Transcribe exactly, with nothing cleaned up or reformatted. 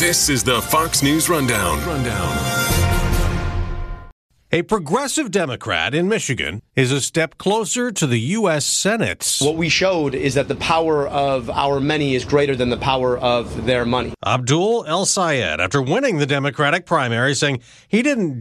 This is the Fox News Rundown. Rundown. A progressive Democrat in Michigan is a step closer to the U S Senate. What we showed is that the power of our many is greater than the power of their money. Abdul El Sayed, after winning the Democratic primary, saying he didn't